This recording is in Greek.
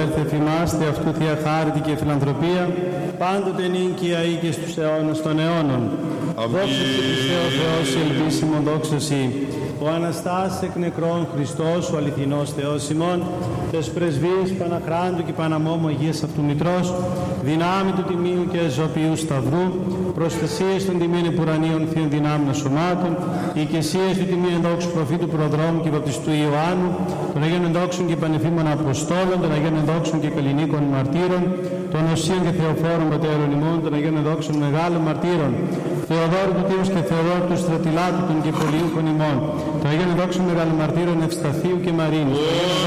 έρθε εφημάστε αυτού θεία χάρητη και φιλανθρωπία, πάντοτε νίκαια ή και στους αιώνας των αιώνων. Δόξα σε Χριστέ ο Θεός, ελπίσιμον δόξα σοι. Ο Αναστάς εκ νεκρών Χριστός, ο αληθινός Θεός ημών, τες πρεσβείες Παναχράντου και Παναμόμου Αγίας Αυτού Μητρός, δυνάμει του Τιμίου και Ζωοποιού Σταυρού, προστασίες των τιμίων επουρανίων θείων δυνάμεων σωμάτων, οικεσίες του Τιμίου Ενδόξου Προφήτου Προδρόμου και Βαπτιστού Ιωάννου, των Αγίων Ενδόξων και Πανεφήμων Αποστόλων, των Αγίων Ενδόξων και Καλλινίκων Μαρτύρων, των Οσίων και Θεοφόρων Πατέρων ημών, των Αγίων Ενδόξων Μεγάλων Μαρτύρων, Θεοδόρου του Τίμους και Θεοδόρου του Στρατιλάτου των και Πολιούχων ημών, των Αγίων Ενδόξων Μεγάλων Μαρτύρων Ευσταθίου και Μαρίνης,